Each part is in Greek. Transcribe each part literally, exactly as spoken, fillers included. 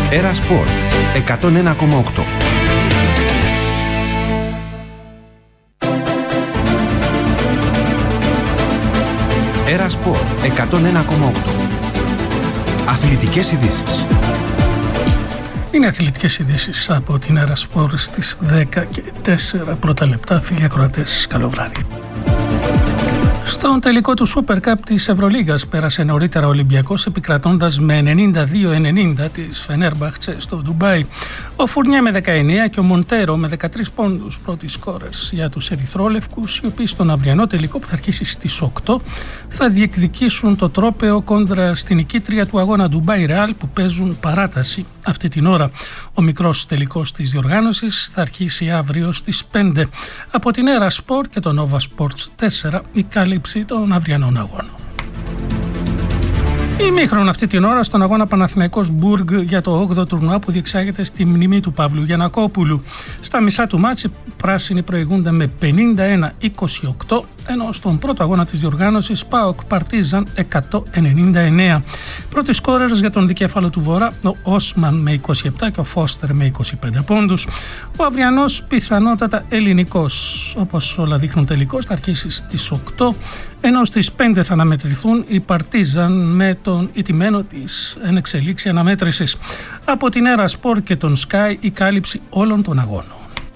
Έρα Σπορ εκατόν ένα κόμμα οκτώ. Έρα Σπορ εκατόν ένα κόμμα οκτώ. Αθλητικές ειδήσεις. Είναι αθλητικές ειδήσεις από την Έρα Σπορ στις δέκα και τέσσερα πρώτα λεπτά. Φίλοι ακροατές, καλό βράδυ. Στον τελικό του Super Cup της Ευρωλίγας πέρασε νωρίτερα ο Ολυμπιακός επικρατώντας με ενενήντα δύο ενενήντα της Φενέρμπαχτσε στο Ντουμπάι. Ο Φουρνιέ με δεκαεννέα και ο Μοντέρο με δεκατρείς πόντους πρώτοι σκόρερς για τους ερυθρόλευκους, οι οποίοι στον αυριανό τελικό που θα αρχίσει στις οκτώ θα διεκδικήσουν το τρόπαιο κόντρα στην νικήτρια του αγώνα Ντουμπάι Ρεάλ που παίζουν παράταση αυτή την ώρα. Ο μικρός τελικός της διοργάνωσης θα αρχίσει αύριο στις πέντε. Από την Έρα Σπορ και το Nova Sports τέσσερα η κάλυψη των αυριανών αγώνων. Ημίχρονο αυτή την ώρα στον αγώνα Παναθηναϊκός Μπουργκ για το όγδοο τουρνουά που διεξάγεται στη μνημή του Παύλου Γιαννακόπουλου. Στα μισά του μάτς οι πράσινοι προηγούνται με πενήντα ένα είκοσι οκτώ, ενώ στον πρώτο αγώνα της διοργάνωσης ΠΑΟΚ Παρτίζαν εκατόν ενενήντα εννέα. Πρώτοι σκόρερς για τον δικέφαλο του Βορρά, ο Όσμαν με είκοσι επτά και ο Φώστερ με είκοσι πέντε πόντους. Ο αυριανός πιθανότατα ελληνικός, όπως όλα δείχνουν τελικώς, θα αρχίσει στις οκτώ, ενώ στις πέντε θα αναμετρηθούν η Παρτίζαν με τον ηττημένο της εν εξελίξη αναμέτρησης. Από την Έρα Σπορ και τον Sky η κάλυψη όλων των αγώνων.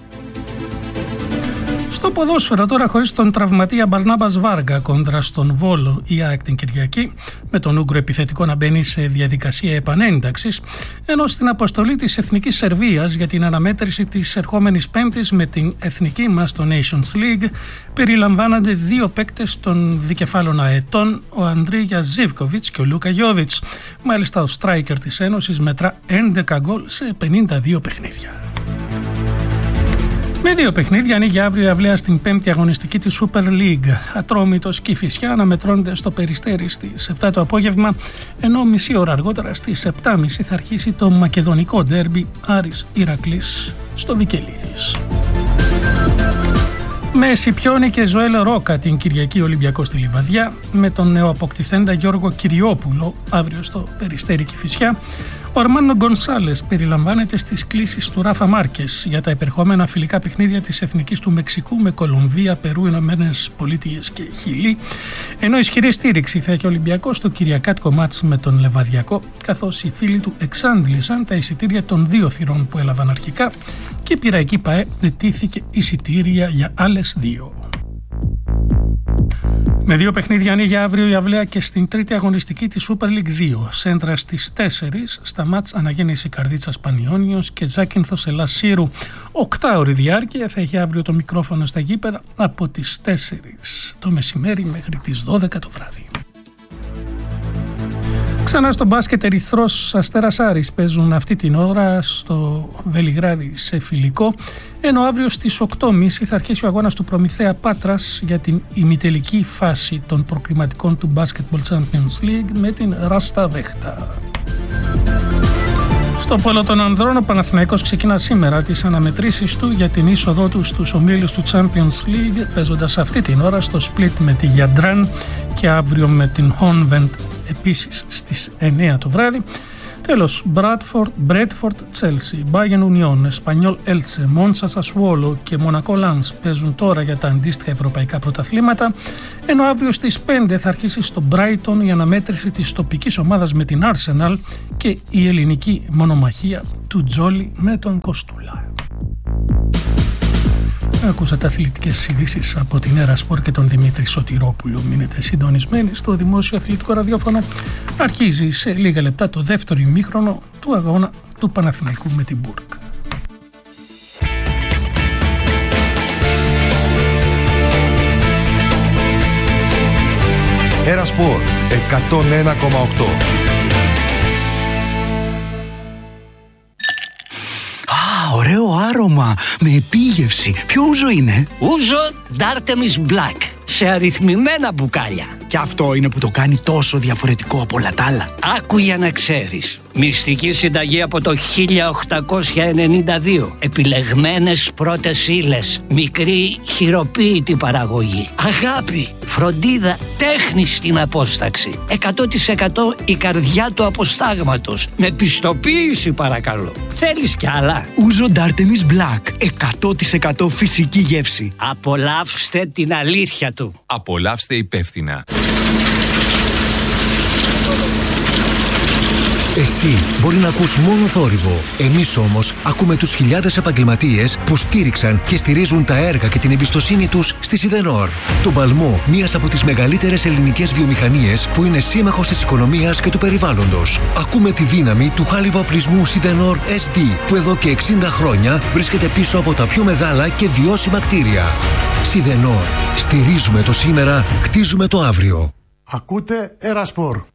Στο ποδόσφαιρο τώρα, χωρίς τον τραυματία Μπαρνάμπας Βάργα κόντρα στον Βόλο η ΑΕΚ την Κυριακή, με τον Ούγκρο επιθετικό να μπαίνει σε διαδικασία επανένταξης, ενώ στην αποστολή της Εθνικής Σερβίας για την αναμέτρηση της ερχόμενης Πέμπτης με την εθνική μας στο Nations League περιλαμβάνονται δύο παίκτες των δικεφάλων αετών, ο Αντρίγια Ζίβκοβιτς και ο Λούκα Γιόβιτς. Μάλιστα ο στράικερ της Ένωσης μετρά έντεκα γκολ σε πενήντα δύο παιχνίδια. Με δύο παιχνίδια ανοίγει αύριο η αυλαία στην πέμπτη αγωνιστική της Super League. Ατρόμητος και η Φυσιά αναμετρώνται στο Περιστέρι στις επτά το απόγευμα, ενώ μισή ώρα αργότερα στις επτά και μισή θα αρχίσει το μακεδονικό ντέρμπι Άρης Ηρακλής στο Βικελίδης. Με Σιπιόνι και Ζωέλ Ρόκα την Κυριακή Ολυμπιακό στη Λιβαδιά, με τον νεοαποκτηθέντα Γιώργο Κυριόπουλο αύριο στο Περιστέρι και Φυσιά. Ο Αρμάνο Γκονσάλες περιλαμβάνεται στις κλήσεις του Ράφα Μάρκες για τα επερχόμενα φιλικά παιχνίδια της Εθνικής του Μεξικού με Κολομβία, Περού, Ηνωμένες Πολιτείες και Χιλή, ενώ ισχυρή στήριξη θα έχει ο Ολυμπιακός στο κυριακάτικο μάτς με τον Λεβαδιακό, καθώς οι φίλοι του εξάντλησαν τα εισιτήρια των δύο θυρών που έλαβαν αρχικά και η Πειραϊκή ΠΑΕ ζητήθηκε εισιτήρια για άλλες δύο. Με δύο παιχνίδια ανοίγει αύριο η αυλαία και στην τρίτη αγωνιστική της Super League δύο. Σέντρα στις τέσσερις, στα μάτς αναγέννηση Καρδίτσας Πανιόνιος και Ζάκυνθος Ελλάς Σύρου. Οκτάωρη διάρκεια θα έχει αύριο το μικρόφωνο στα γήπεδα από τις τέσσερις το μεσημέρι μέχρι τις δώδεκα το βράδυ. Ξανά στο μπάσκετ, Ερυθρός Αστέρας Άρης παίζουν αυτή την ώρα στο Βελιγράδι σε φιλικό, ενώ αύριο στις οκτώ και μισή θα αρχίσει ο αγώνας του Προμηθέα Πάτρας για την ημιτελική φάση των προκριματικών του Basketball Champions League με την Ράστα Βέχτα. Στο πόλο των ανδρών, ο Παναθηναϊκός ξεκινά σήμερα τις αναμετρήσεις του για την είσοδό του στους ομίλους του Champions League, παίζοντας αυτή την ώρα στο Split με τη Γιαντράν και αύριο με την Honvent επίσης στις εννέα το βράδυ. Τέλος, Bradford, Bradford, Chelsea, Bayern Union, Espanyol Elche, Monza Sassuolo και Monaco Lens παίζουν τώρα για τα αντίστοιχα ευρωπαϊκά πρωταθλήματα, ενώ αύριο στις πέντε θα αρχίσει στο Brighton η αναμέτρηση της τοπικής ομάδας με την Arsenal και η ελληνική μονομαχία του Τζόλι με τον Κοστούλα. Ακούσατε αθλητικές ειδήσεις από την Έρα Σπορ και τον Δημήτρη Σωτηρόπουλο. Μείνετε συντονισμένοι στο δημόσιο αθλητικό ραδιόφωνο. Αρχίζει σε λίγα λεπτά το δεύτερο ημίχρονο του αγώνα του Παναθηναϊκού με την Μπουργκ. Έρα Σπορ εκατόν ένα κόμμα οκτώ. Ωραίο άρωμα, με επίγευση. Ποιο ούζο είναι? Ούζο D'Artemis Black, σε αριθμημένα μπουκάλια. Και αυτό είναι που το κάνει τόσο διαφορετικό από όλα τα άλλα. Άκου για να ξέρεις. Μυστική συνταγή από το χίλια οκτακόσια ενενήντα δύο. Επιλεγμένες πρώτες ύλες. Μικρή χειροποίητη παραγωγή. Αγάπη, φροντίδα, τέχνη στην απόσταξη. εκατό τοις εκατό η καρδιά του αποστάγματος. Με πιστοποίηση παρακαλώ. Θέλεις κι άλλα? Ούζο Ντάρτεμις Black. εκατό τοις εκατό φυσική γεύση. Απολαύστε την αλήθεια του. Απολαύστε υπεύθυνα. Εσύ μπορεί να ακούς μόνο θόρυβο. Εμείς όμως ακούμε τους χιλιάδες επαγγελματίες που στήριξαν και στηρίζουν τα έργα και την εμπιστοσύνη τους στη Σιδενόρ. Το παλμό μιας από τις μεγαλύτερες ελληνικές βιομηχανίες που είναι σύμμαχος της οικονομίας και του περιβάλλοντος. Ακούμε τη δύναμη του χάλιβα-οπλισμού Σιδενόρ ες ντι που εδώ και εξήντα χρόνια βρίσκεται πίσω από τα πιο μεγάλα και βιώσιμα κτίρια. Σιδενόρ. Στηρίζουμε το σήμερα, χτίζουμε το αύριο. Ακούτε Ερασπορ.